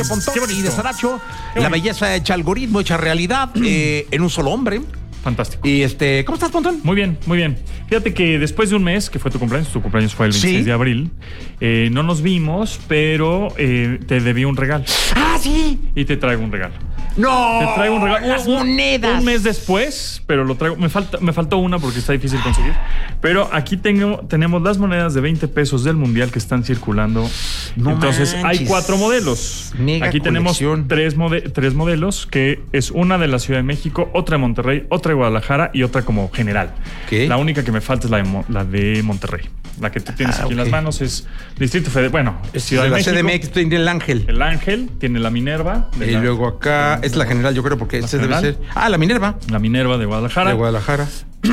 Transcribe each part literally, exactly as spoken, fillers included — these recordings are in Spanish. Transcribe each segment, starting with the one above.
Pontón y de Saracho, Qué la bonito. belleza hecha algoritmo, hecha realidad eh, en un solo hombre. Fantástico. Y este, ¿cómo estás, Pontón? Muy bien, muy bien. Fíjate que después de un mes, que fue tu cumpleaños, tu cumpleaños fue el veintiséis Sí. de abril, eh, no nos vimos, pero eh, te debí un regalo. ¡Ah, sí! Y te traigo un regalo. ¡No! Te traigo un regalo. ¡Las Un- monedas! Un mes después, pero lo traigo. Me falta, me faltó una porque está difícil conseguir. Pero aquí tengo, tenemos las monedas de veinte pesos del Mundial que están circulando. No Entonces, manches. hay cuatro modelos. Mega aquí tenemos colección. tres, mode- tres modelos, que es una de la Ciudad de México, otra de Monterrey, otra de Guadalajara y otra como general. ¿Qué? La única que me falta es la de, Mo- la de Monterrey. La que tú tienes Ah, aquí en ok. las manos es Distrito Federal. Bueno, es Ciudad de de la México. C D M X tiene el ángel. El Ángel, tiene la Minerva. de Y la- luego acá es la general, yo creo, porque ¿La ese debe general? ser. Ah, la Minerva. La Minerva de Guadalajara. De Guadalajara.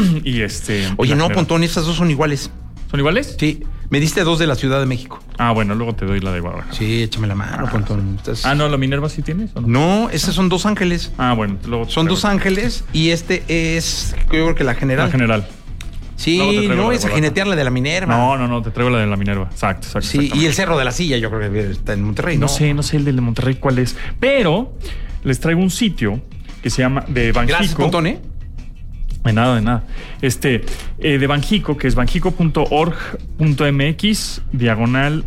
Y este. Oye, la no, general. Pontón, estas dos son iguales. ¿Son iguales? Sí. Me diste dos de la Ciudad de México. Ah, bueno, luego te doy la de Guadalajara. Sí, échame la mano, Pontón. Estás- Ah, no, la Minerva sí tienes o no. No, esas son dos ángeles. Ah, bueno, luego te Son traigo dos ángeles y este es, yo creo que la general. La general. Sí, Luego te traigo no la de es a Guadalajara. jinetear la de la Minerva. No, no, no, te traigo la de la Minerva. Exacto, exacto. Sí, y exactamente. el Cerro de la Silla, yo creo que está en Monterrey, ¿no? No sé, no sé el de Monterrey cuál es. Pero les traigo un sitio que se llama de Banjico. Gracias, Pontón, ¿eh? De nada, de nada. Este, eh, de Banjico, que es banjico punto org punto m x, diagonal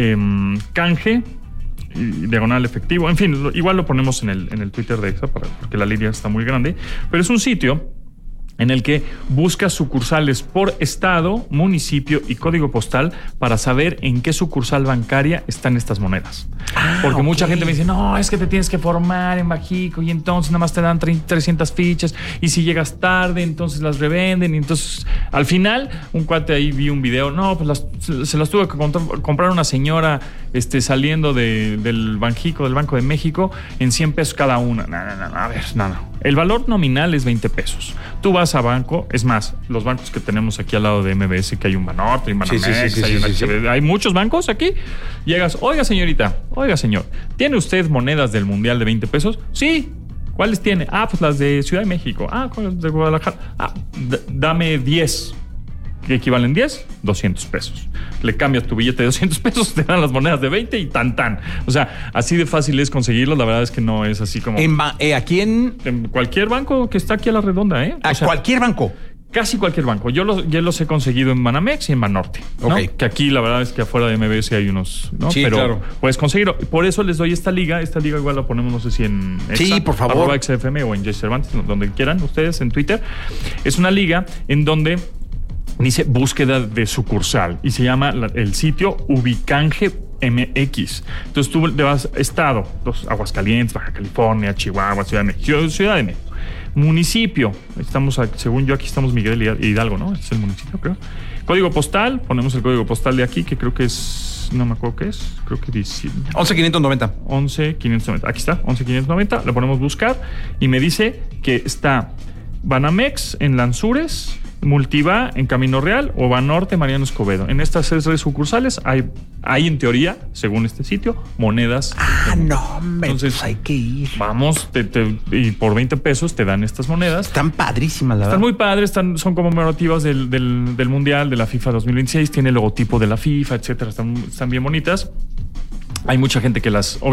em, canje, y diagonal efectivo. En fin, lo- igual lo ponemos en el, en el Twitter de Exa, para, porque la línea está muy grande. Pero es un sitio en el que busca sucursales por estado, municipio y código postal para saber en qué sucursal bancaria están estas monedas. Ah, Porque ok. mucha gente me dice, no, es que te tienes que formar en Bajico y entonces nada más te dan tre- trescientas fichas y si llegas tarde entonces las revenden y entonces al final un cuate ahí vi un video, no, pues las, se, se las tuvo que contra- comprar una señora este, saliendo de- del Banjico, del Banco de México en cien pesos cada una. No, no, no, no, a ver, no, no. El valor nominal es veinte pesos. Tú vas a banco, es más, los bancos que tenemos aquí al lado de M B S, que hay un Banorte, hay un Sí, Banamex, sí, sí, sí, hay, sí, una sí, sí. H B D, hay muchos bancos aquí. Llegas, oiga señorita, oiga señor, ¿tiene usted monedas del Mundial de veinte pesos? Sí. ¿Cuáles tiene? Ah, pues las de Ciudad de México. Ah, ¿cuáles de Guadalajara? Ah, d- dame diez. Que equivalen diez, doscientos pesos. Le cambias tu billete de doscientos pesos, te dan las monedas de veinte y tan tan. O sea, así de fácil es conseguirlo. La verdad es que no es así como En ba- eh, aquí en. en cualquier banco que está aquí a la redonda, ¿eh? A O sea, cualquier banco. casi cualquier banco. Yo los, yo los he conseguido en Banamex y en Banorte, ¿no? Ok. Que aquí la verdad es que afuera de M B S hay unos, ¿no? Sí, Pero claro. puedes conseguirlo. Por eso les doy esta liga. Esta liga igual la ponemos, no sé si en Sí, por favor. arroba X F M o en Jay Cervantes, donde quieran ustedes, en Twitter. Es una liga en donde dice búsqueda de sucursal y se llama la- el sitio Ubicanje M X. Entonces tú le vas estado, los Aguascalientes, Baja California, Chihuahua, Ciudad de México, Ciudad de México. Municipio, estamos, a- según yo aquí estamos Miguel y Hidalgo, ¿no? Este es el municipio, creo. Código postal, ponemos el código postal de aquí, que creo que es, no me acuerdo qué es, creo que dice once quinientos noventa. once quinientos noventa. Aquí está, once quinientos noventa. Le ponemos buscar y me dice que está Banamex en Lanzures, Multiva en Camino Real o Banorte Mariano Escobedo. En estas tres sucursales hay, hay en teoría, según este sitio, monedas. Ah, no, hombre. Entonces, pues hay que ir. Vamos, te- te- y por veinte pesos te dan estas monedas. Están padrísimas, la Están verdad. muy padres, están, son conmemorativas del, del, del Mundial, de la FIFA dos mil veintiséis, tiene el logotipo de la FIFA, etcétera. Están, están bien bonitas. Hay mucha gente que las